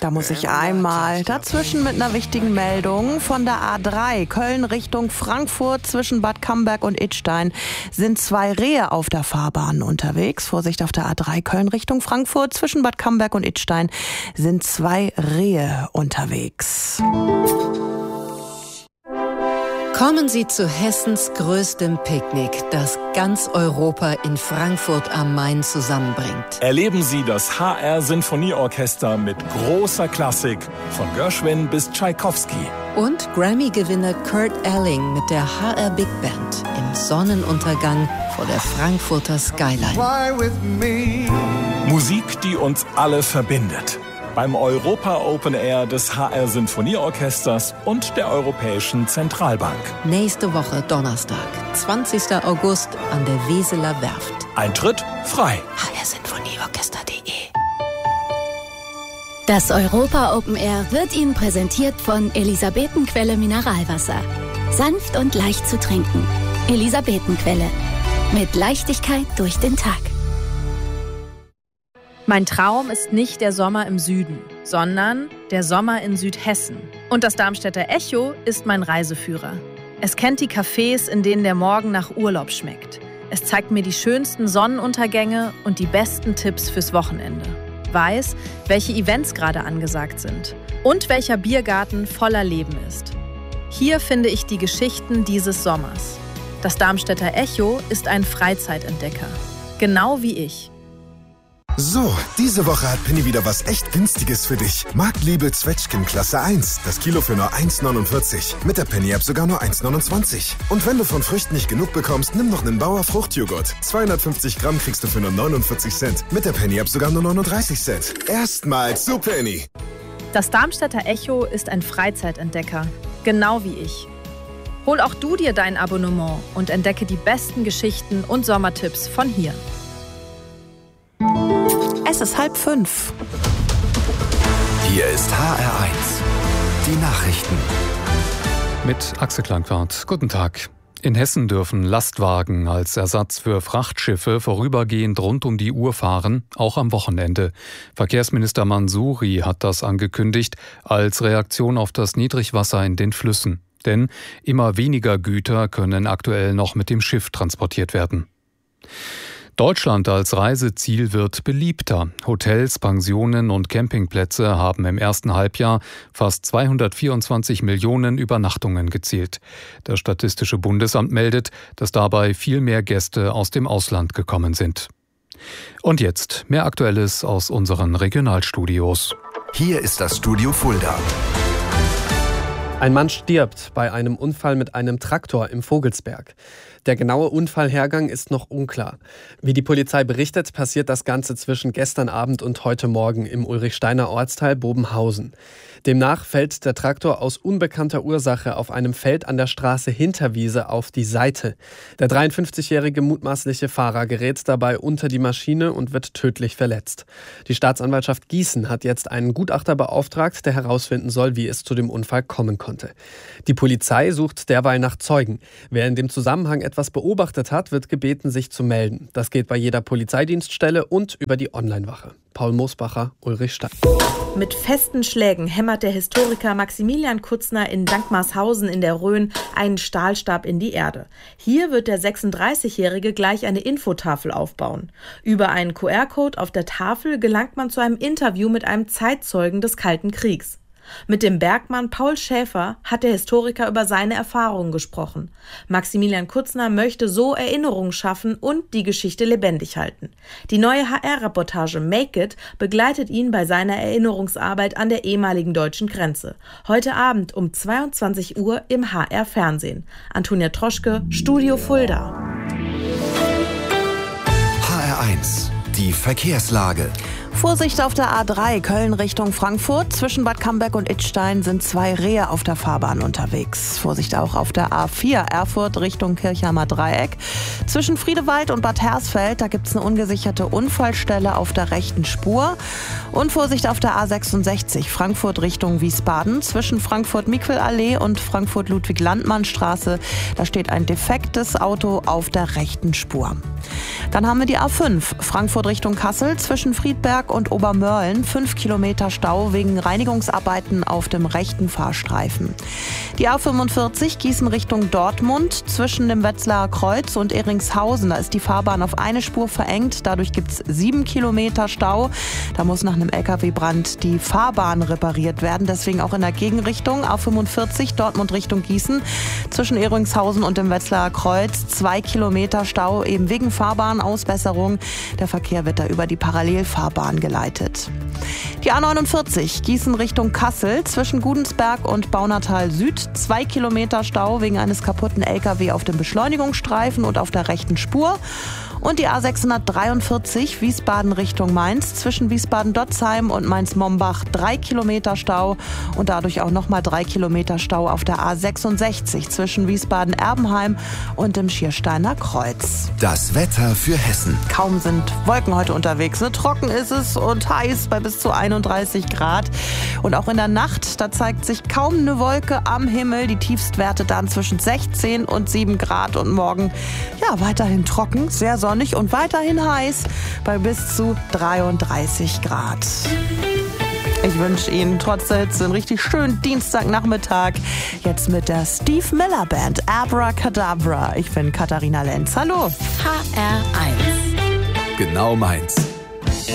Da muss ich einmal dazwischen mit einer wichtigen Meldung. Von der A3 Köln Richtung Frankfurt zwischen Bad Camberg und Idstein sind 2 Rehe auf der Fahrbahn unterwegs. Vorsicht auf der A3 Köln Richtung Frankfurt zwischen Bad Camberg und Idstein sind 2 Rehe unterwegs. Kommen Sie zu Hessens größtem Picknick, das ganz Europa in Frankfurt am Main zusammenbringt. Erleben Sie das HR-Sinfonieorchester mit großer Klassik, von Gershwin bis Tschaikowski. Und Grammy-Gewinner Kurt Elling mit der HR Big Band im Sonnenuntergang vor der Frankfurter Skyline. Musik, die uns alle verbindet. Beim Europa Open Air des HR Sinfonieorchesters und der Europäischen Zentralbank. Nächste Woche Donnerstag, 20. August an der Weseler Werft. Eintritt frei. hrsinfonieorchester.de. Das Europa Open Air wird Ihnen präsentiert von Elisabetenquelle Mineralwasser. Sanft und leicht zu trinken. Elisabetenquelle. Mit Leichtigkeit durch den Tag. Mein Traum ist nicht der Sommer im Süden, sondern der Sommer in Südhessen. Und das Darmstädter Echo ist mein Reiseführer. Es kennt die Cafés, in denen der Morgen nach Urlaub schmeckt. Es zeigt mir die schönsten Sonnenuntergänge und die besten Tipps fürs Wochenende. Weiß, welche Events gerade angesagt sind und welcher Biergarten voller Leben ist. Hier finde ich die Geschichten dieses Sommers. Das Darmstädter Echo ist ein Freizeitentdecker. Genau wie ich. So, diese Woche hat Penny wieder was echt Günstiges für dich. Marktliebe Zwetschgen Klasse 1. Das Kilo für nur 1,49. Mit der Penny-App sogar nur 1,29. Und wenn du von Früchten nicht genug bekommst, nimm noch einen Bauer Fruchtjoghurt. 250 Gramm kriegst du für nur 49 Cent. Mit der Penny-App sogar nur 39 Cent. Erstmals zu Penny. Das Darmstädter Echo ist ein Freizeitentdecker. Genau wie ich. Hol auch du dir dein Abonnement und entdecke die besten Geschichten und Sommertipps von hier. Es ist 4:30. Hier ist HR1. Die Nachrichten. Mit Axel Klangwart. Guten Tag. In Hessen dürfen Lastwagen als Ersatz für Frachtschiffe vorübergehend rund um die Uhr fahren, auch am Wochenende. Verkehrsminister Mansouri hat das angekündigt als Reaktion auf das Niedrigwasser in den Flüssen. Denn immer weniger Güter können aktuell noch mit dem Schiff transportiert werden. Deutschland als Reiseziel wird beliebter. Hotels, Pensionen und Campingplätze haben im ersten Halbjahr fast 224 Millionen Übernachtungen gezielt. Das Statistische Bundesamt meldet, dass dabei viel mehr Gäste aus dem Ausland gekommen sind. Und jetzt mehr Aktuelles aus unseren Regionalstudios. Hier ist das Studio Fulda. Ein Mann stirbt bei einem Unfall mit einem Traktor im Vogelsberg. Der genaue Unfallhergang ist noch unklar. Wie die Polizei berichtet, passiert das Ganze zwischen gestern Abend und heute Morgen im Ulrichsteiner Ortsteil Bobenhausen. Demnach fällt der Traktor aus unbekannter Ursache auf einem Feld an der Straße Hinterwiese auf die Seite. Der 53-jährige mutmaßliche Fahrer gerät dabei unter die Maschine und wird tödlich verletzt. Die Staatsanwaltschaft Gießen hat jetzt einen Gutachter beauftragt, der herausfinden soll, wie es zu dem Unfall kommen konnte. Die Polizei sucht derweil nach Zeugen. Wer in dem Zusammenhang etwas beobachtet hat, wird gebeten, sich zu melden. Das geht bei jeder Polizeidienststelle und über die Onlinewache. Paul Moosbacher, Ulrichstein. Mit festen Schlägen hämmert der Historiker Maximilian Kutzner in Dankmarshausen in der Rhön einen Stahlstab in die Erde. Hier wird der 36-Jährige gleich eine Infotafel aufbauen. Über einen QR-Code auf der Tafel gelangt man zu einem Interview mit einem Zeitzeugen des Kalten Kriegs. Mit dem Bergmann Paul Schäfer hat der Historiker über seine Erfahrungen gesprochen. Maximilian Kutzner möchte so Erinnerungen schaffen und die Geschichte lebendig halten. Die neue HR-Reportage Make It begleitet ihn bei seiner Erinnerungsarbeit an der ehemaligen deutschen Grenze. Heute Abend um 22 Uhr im HR-Fernsehen. Antonia Troschke, Studio Fulda. HR1, die Verkehrslage. Vorsicht auf der A3 Köln Richtung Frankfurt. Zwischen Bad Camberg und Idstein sind 2 Rehe auf der Fahrbahn unterwegs. Vorsicht auch auf der A4 Erfurt Richtung Kirchheimer Dreieck. Zwischen Friedewald und Bad Hersfeld, da gibt es eine ungesicherte Unfallstelle auf der rechten Spur. Und Vorsicht auf der A66 Frankfurt Richtung Wiesbaden. Zwischen Frankfurt-Mikwelallee und Frankfurt-Ludwig-Landmann-Straße, da steht ein defektes Auto auf der rechten Spur. Dann haben wir die A5, Frankfurt Richtung Kassel, zwischen Friedberg und Obermörlen, 5 Kilometer Stau wegen Reinigungsarbeiten auf dem rechten Fahrstreifen. Die A45, Gießen Richtung Dortmund, zwischen dem Wetzlarer Kreuz und Ehringshausen, da ist die Fahrbahn auf eine Spur verengt, dadurch gibt es 7 Kilometer Stau. Da muss nach einem LKW-Brand die Fahrbahn repariert werden, deswegen auch in der Gegenrichtung. A45, Dortmund Richtung Gießen, zwischen Ehringshausen und dem Wetzlarer Kreuz, 2 Kilometer Stau, eben wegen Fahrbahnausbesserung. Der Verkehr wird da über die Parallelfahrbahn geleitet. Die A49, Gießen Richtung Kassel, zwischen Gudensberg und Baunatal Süd, 2 Kilometer Stau wegen eines kaputten LKW auf dem Beschleunigungsstreifen und auf der rechten Spur. Und die A643, Wiesbaden Richtung Mainz, zwischen Wiesbaden-Dotzheim und Mainz-Mombach, 3 Kilometer Stau und dadurch auch nochmal 3 Kilometer Stau auf der A66 zwischen Wiesbaden-Erbenheim und dem Schiersteiner Kreuz. Das Wetter für Hessen. Kaum sind Wolken heute unterwegs. Trocken ist es und heiß bei bis zu 31 Grad. Und auch in der Nacht, da zeigt sich kaum eine Wolke am Himmel. Die Tiefstwerte dann zwischen 16 und 7 Grad und morgen weiterhin trocken, sehr sonnig und weiterhin heiß bei bis zu 33 Grad. Ich wünsche Ihnen trotz der Hitze einen richtig schönen Dienstagnachmittag. Jetzt mit der Steve Miller Band Abracadabra. Ich bin Katharina Lenz. Hallo. HR1. Genau meins.